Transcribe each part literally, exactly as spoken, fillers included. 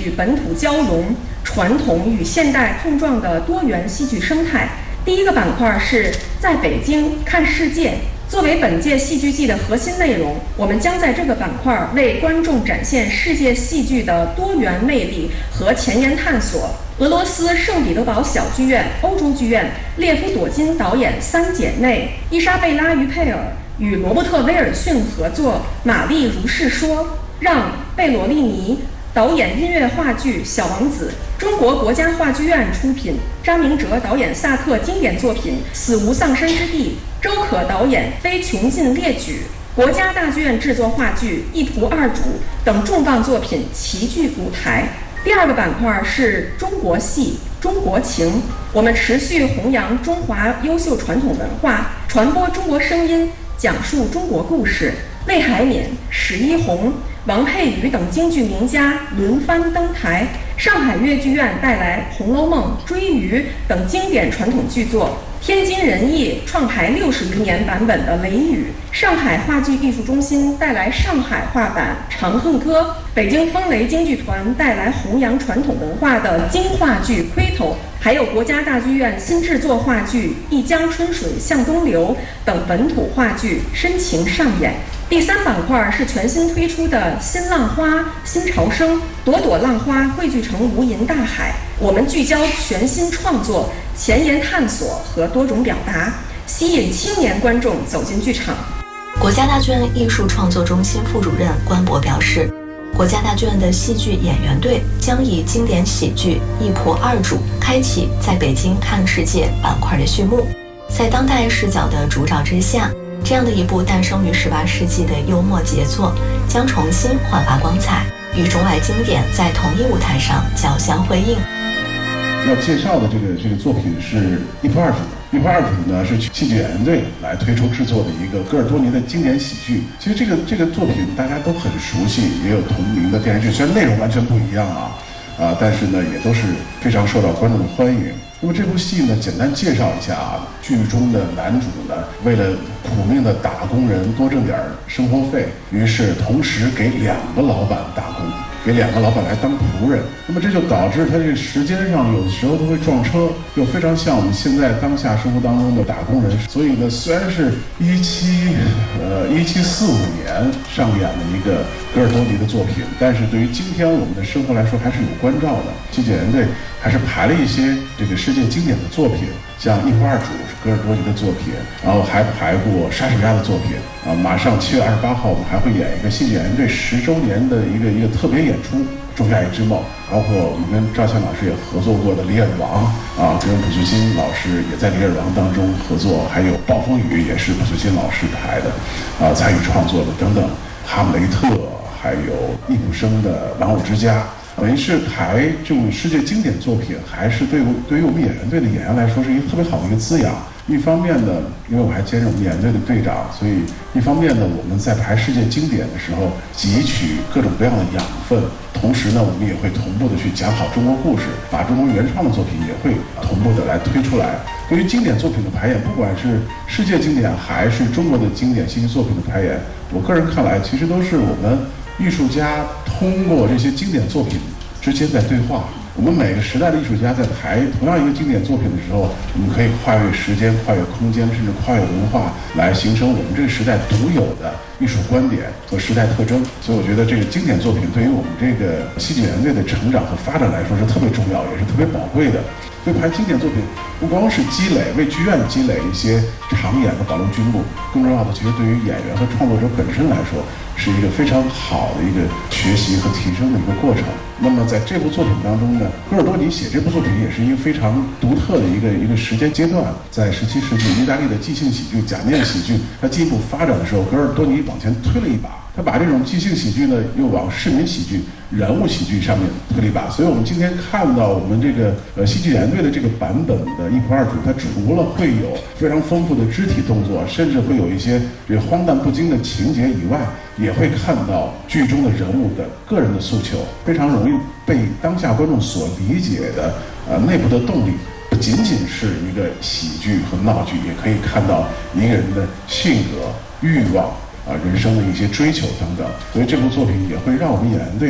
与本土交融、传统与现代碰撞的多元戏剧生态。第一个板块是在北京看世界。作为本届戏剧季的核心内容，我们将在这个板块为观众展现世界戏剧的多元魅力和前沿探索。俄罗斯圣彼得堡小剧院、欧洲剧院列夫朵金导演《三姐妹》，伊莎贝拉·于佩尔与罗伯特·威尔逊合作《玛丽如是说》，让·贝罗利尼导演音乐话剧《小王子》，中国国家话剧院出品，张明哲导演萨特经典作品《死无葬身之地》，周可导演《非穷尽列举》，国家大剧院制作话剧《一仆二主》等重磅作品齐聚舞台。第二个板块是中国戏、中国情，我们持续弘扬中华优秀传统文化，传播中国声音，讲述中国故事。魏海敏、史一红、王佩瑜等京剧名家轮番登台。上海粤剧院带来《红楼梦》《追鱼》等经典传统剧作。天津人艺创排六十余年版本的《雷雨》，上海话剧艺术中心带来上海话版《长恨歌》，北京风雷京剧团带来弘扬传统文化的京话剧《盔头》，还有国家大剧院新制作话剧《一江春水向东流》等本土话剧深情上演。第三板块是全新推出的新浪花、新潮生，朵朵浪花汇聚成无垠大海。我们聚焦全新创作、前沿探索和多种表达，吸引青年观众走进剧场。 国家大剧院艺术创作中心副主任关博表示，国家大剧院的戏剧演员队将以经典喜剧《一仆二主》开启在北京看世界板块的序幕。在当代视角的烛照之下，这样的一部诞生于十八世纪的幽默杰作，将重新焕发光彩，与中外经典在同一舞台上交相辉映。 要介绍的这个这个作品是《一仆二主》。《一仆二主》呢是戏剧演员队来推出制作的一个戈尔多尼的经典喜剧。其实这个这个作品大家都很熟悉，也有同名的电视剧，虽然内容完全不一样啊啊，但是呢也都是非常受到观众的欢迎。那么这部戏呢，简单介绍一下啊，剧中的男主呢，为了苦命的打工人多挣点生活费，于是同时给两个老板打工，给两个老板来当仆人。那么这就导致他这个时间上有的时候都会撞车，又非常像我们现在当下生活当中的打工人。所以呢，虽然是一七呃一七四五年上演的一个戈尔多尼的作品，但是对于今天我们的生活来说还是有关照的。戏剧演员队还是排了一些这个世界经典的作品，像《一仆二主》是戈尔多尼的作品，然后还排过莎士比亚的作品啊。马上七月二十八号，我们还会演一个戏剧演员队十周年的一个一个特别演出《仲夏夜之梦》，包括我们跟赵倩老师也合作过的《李尔王》啊，跟卜学新老师也在《李尔王》当中合作，还有《暴风雨》也是卜学新老师排的啊，参与创作的等等，《哈姆雷特》还有易卜生的《玩偶之家》。等于是排这种世界经典作品，还是对对于我们演员队的演员来说是一个特别好的一个滋养。一方面呢，因为我还兼任我们演员队的队长，所以一方面呢，我们在排世界经典的时候汲取各种各样的养分，同时呢，我们也会同步的去讲好中国故事，把中国原创的作品也会同步的来推出来。对于经典作品的排演，不管是世界经典还是中国的经典戏剧作品的排演，我个人看来，其实都是我们艺术家通过这些经典作品之间在对话。我们每个时代的艺术家在排同样一个经典作品的时候，我们可以跨越时间、跨越空间，甚至跨越文化，来形成我们这个时代独有的艺术观点和时代特征。所以我觉得这个经典作品对于我们这个戏剧演员队的成长和发展来说是特别重要，也是特别宝贵的。所以排经典作品不光是积累，为剧院积累一些常演的保留剧目，更重要的其实对于演员和创作者本身来说，是一个非常好的一个学习和提升的一个过程。那么在这部作品当中呢，戈尔多尼写这部作品也是一个非常独特的一个一个时间阶段。在十七世纪意大利的即兴喜剧、假面喜剧它进一步发展的时候，戈尔多尼往前推了一把，他把这种即兴喜剧呢又往市民喜剧、人物喜剧上面推了一把。所以我们今天看到我们这个呃戏剧演员队的这个版本的一仆二主，它除了会有非常丰富的肢体动作，甚至会有一些这个荒诞不经的情节以外，也会看到剧中的人物的个人的诉求，非常容易被当下观众所理解的呃内部的动力。不仅仅是一个喜剧和闹剧，也可以看到一个人的性格、欲望啊、人生的一些追求等等。所以这部作品也会让我们演员队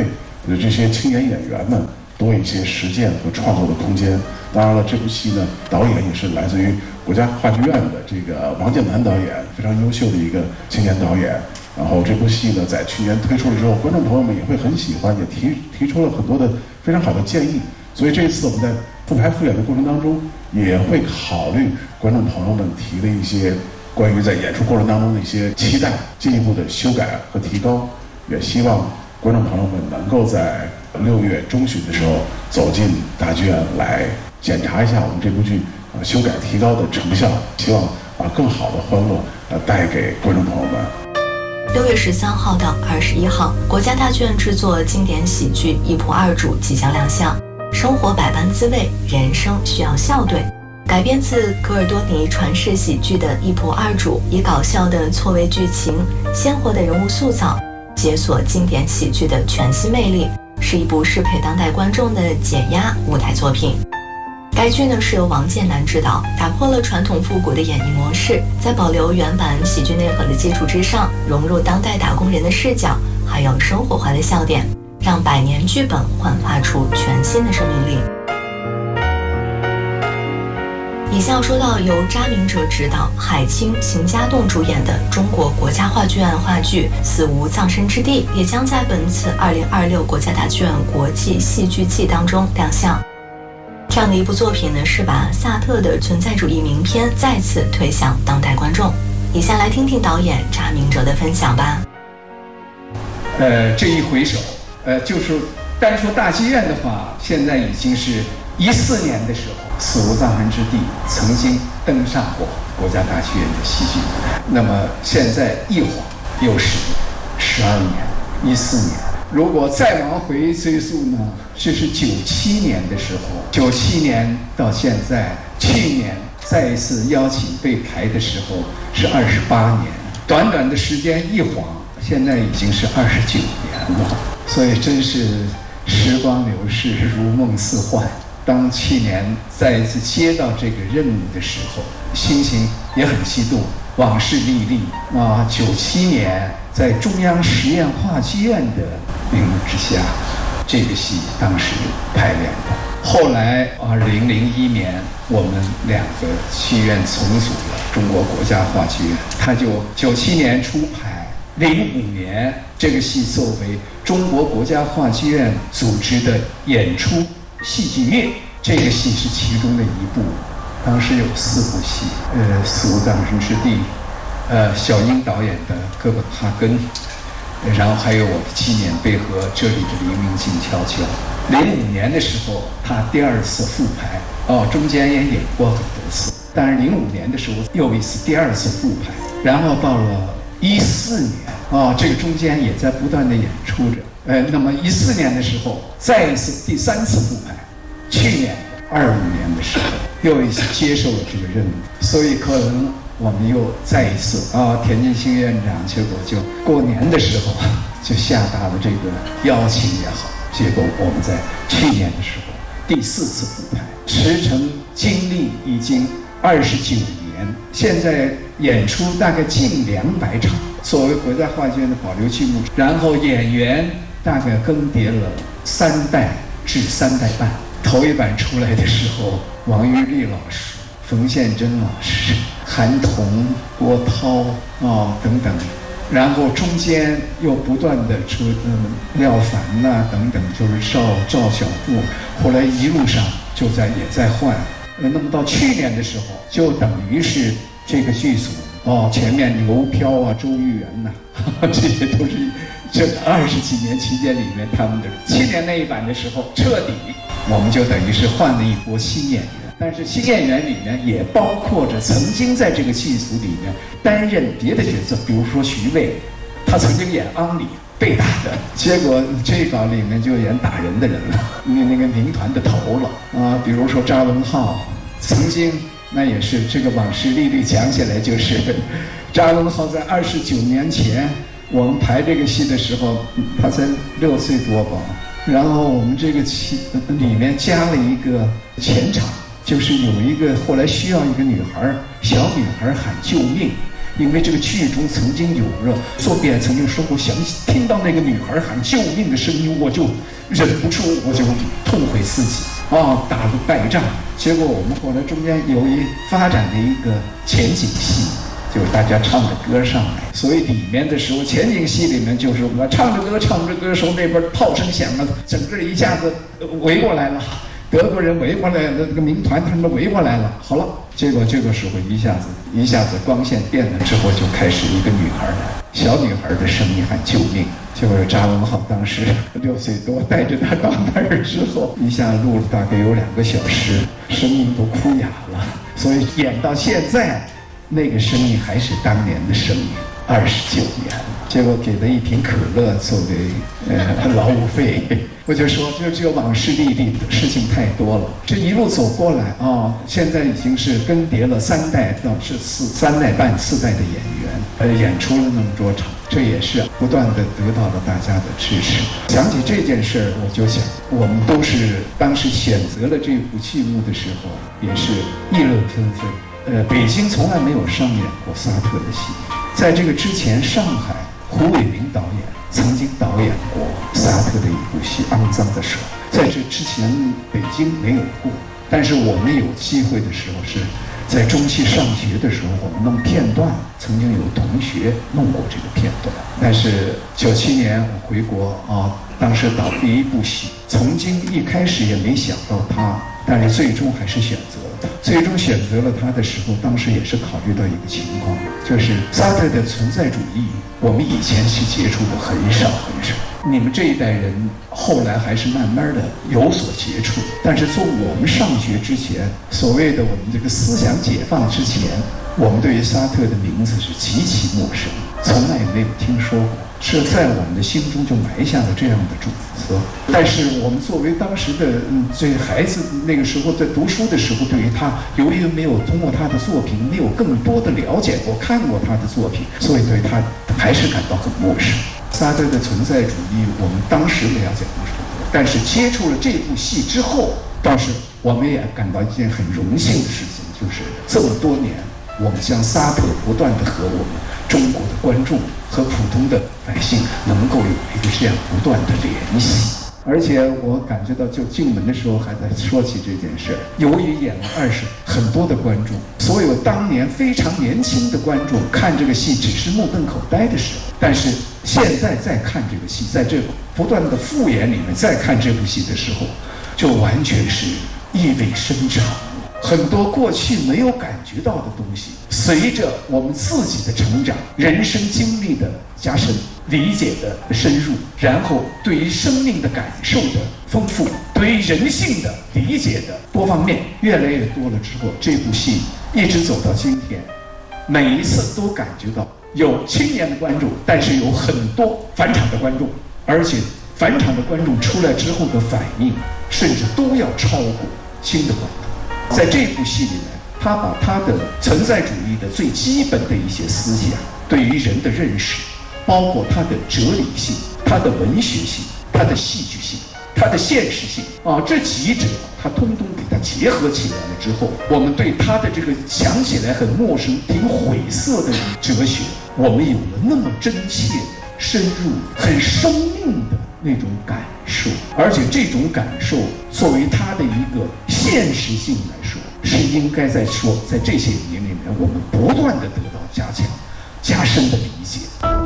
这些青年演员们多一些实践和创作的空间。当然了，这部戏呢，导演也是来自于国家话剧院的这个王建南导演，非常优秀的一个青年导演。然后这部戏呢，在去年推出的时候，观众朋友们也会很喜欢，也提提出了很多的非常好的建议。所以这一次我们在复排复演的过程当中，也会考虑观众朋友们提的一些关于在演出过程当中的一些期待，进一步的修改和提高。也希望观众朋友们能够在六月中旬的时候走进大剧院来检查一下我们这部剧呃修改提高的成效，希望把更好的欢乐呃带给观众朋友们。 六月十三号到二十一号，国家大剧院制作经典喜剧《一仆二主》即将亮相。生活百般滋味，人生需要笑对。改编自戈尔多尼传世喜剧的《一仆二主》，以搞笑的错位剧情、鲜活的人物塑造，解锁经典喜剧的全新魅力，是一部适配当代观众的减压舞台作品。该剧呢是由王建南执导，打破了传统复古的演绎模式，在保留原版喜剧内核的基础之上，融入当代打工人的视角，还有生活化的笑点，让百年剧本焕发出全新的生命力。以下说到由查明哲执导、海清、邢家栋主演的中国国家话剧院话剧《死无葬身之地》，也将在本次二零二六国家大剧院国际戏剧季当中亮相。这样的一部作品呢，是把萨特的存在主义名篇再次推向当代观众。以下来听听导演查明哲的分享吧。 呃，这一回首，呃，就是单说大剧院的话，现在已经是一四年的时候，《死无葬身之地》曾经登上过国家大剧院的戏剧舞台。那么现在一晃又是十二年，一四年。如果再往回追溯呢，这是九七年的时候，九七年到现在，去年再一次邀请被排的时候是二十八年，短短的时间一晃，现在已经是二十九年了。所以真是时光流逝，如梦似幻。当去年再一次接到这个任务的时候，心情也很激动，往事历历啊。九七年在中央实验话剧院的领导之下，这个戏当时排练的。后来二零零一年，我们两个剧院重组了中国国家话剧院，他就九七年初排，零五年这个戏作为中国国家话剧院组织的演出戏剧月，这个戏是其中的一部。当时有四部戏，呃，《死无葬身之地》，呃，小英导演的《哥本哈根》，然后还有我的纪念碑和这里的黎明静悄悄。零五年的时候，他第二次复排，哦，中间也演过很多次，但是零五年的时候又一次第二次复排，然后到了一四年，哦，这个中间也在不断的演出着。呃，那么一四年的时候，再一次第三次复排，去年二五年的时候，又一次接受了这个任务，所以可能我们又再一次啊，田径新院长结果就过年的时候就下达了这个邀请也好，结果我们在去年的时候第四次复排，驰骋经历已经二十九年，现在演出大概近两百场，作为国家话剧院的保留剧目，然后演员大概更迭了三代至三代半。头一版出来的时候，王玉丽老师、冯宪珍老师、韩童、郭涛啊、哦、等等，然后中间又不断的出嗯廖凡呐、啊、等等，就是赵赵小布，后来一路上就在也在换。那么到去年的时候，就等于是这个剧组哦，前面刘飘啊、周玉元呐、啊，这些都是这二十几年期间里面他们的。去年那一版的时候，彻底我们就等于是换了一波新演员，但是新演员里面也包括着曾经在这个剧组里面担任别的角色，比如说徐渭，他曾经演安里被打的，结果这稿里面就演打人的人了，那那个民团的头了啊。比如说查文浩，曾经那也是这个往事历历讲起来，就是查文浩在二十九年前我们排这个戏的时候，他才六岁多吧。然后我们这个戏里面加了一个前场，就是有一个后来需要一个女孩，小女孩喊救命， 因为这个剧中曾经有着作编曾经说过，想听到那个女孩喊救命的声音，我就忍不住，我就痛悔自己啊，打了败仗。结果我们后来中间有一发展的一个前景戏，就大家唱着歌上来，所以里面的时候，前景戏里面就是我唱着歌唱着歌时候，那边炮声响了，整个一下子围过来了，德国人围过来了，那个民团他们围过来了。好了，结果这个时候一下子一下子光线变了之后，就开始一个女孩小女孩的声音喊救命。结果查文浩当时六岁多，带着她到那儿之后，一下录了大概有两个小时，声音都哭哑了。所以演到现在，那个声音还是当年的声音，二十九年。结果给了一瓶可乐作为呃劳务费。我就说，就这个往事历历的事情太多了。这一路走过来啊、哦，现在已经是更迭了三代到是四三代半四代的演员，呃，演出了那么多场，这也是不断的得到了大家的支持。想起这件事儿，我就想，我们都是当时选择了这部剧目的时候，也是议论纷纷。呃，北京从来没有上演过萨特的戏，在这个之前，上海胡伟明导演曾经导演过萨特的一部戏《肮脏的手》，在这之前北京没有过。但是我们有机会的时候是在中戏上学的时候，我们弄片段，曾经有同学弄过这个片段。但是九七年我回国啊，当时导第一部戏，曾经一开始也没想到他，但是最终还是选择了他。最终选择了他的时候，当时也是考虑到一个情况，就是萨特的存在主义，我们以前是接触的很少很少。你们这一代人后来还是慢慢的有所接触，但是从我们上学之前，所谓的我们这个思想解放之前，我们对于萨特的名字是极其陌生，从来也没有听说过，是在我们的心中就埋下了这样的种子。但是我们作为当时的嗯这孩子，那个时候在读书的时候，对于他由于没有通过他的作品，没有更多的了解过、看过他的作品，所以对他还是感到很陌生。萨特的存在主义，我们当时了解不是很多，但是接触了这部戏之后，倒是我们也感到一件很荣幸的事情，就是这么多年，我们将萨特不断的和我们中国的观众和普通的百姓能够有一个这样不断的联系。而且我感觉到，就进门的时候还在说起这件事儿。由于演了二十，很多的观众，所有当年非常年轻的观众看这个戏只是目瞪口呆的时候，但是现在再看这个戏，在这不断的复演里面再看这部戏的时候，就完全是意味深长。很多过去没有感觉到的东西，随着我们自己的成长、人生经历的加深、理解的深入，然后对于生命的感受的丰富，对于人性的理解的多方面越来越多了之后，这部戏一直走到今天，每一次都感觉到有青年的观众，但是有很多返场的观众，而且返场的观众出来之后的反应，甚至都要超过新的观众。在这部戏里面，他把他的存在主义的最基本的一些思想，对于人的认识，包括他的哲理性、他的文学性、他的戏剧性、他的现实性啊，这几者他通通给他结合起来了之后，我们对他的这个想起来很陌生、挺晦涩的哲学，我们有了那么真切的、深入、很生命的那种感受。而且这种感受作为他的一个现实性来说，是应该在说，在这些年里面，我们不断的得到加强、加深的理解。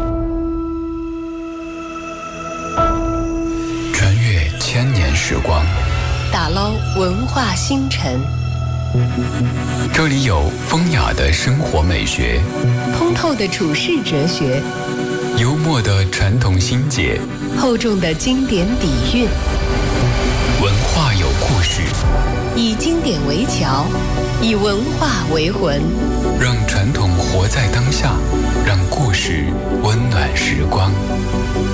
穿越千年时光， 打捞文化星辰， 这里有风雅的生活美学， 通透的处世哲学， 幽默的传统心结， 厚重的经典底蕴。 文化有故事， 以经典为桥，以文化为魂， 让传统活在当下，让故事温暖时光。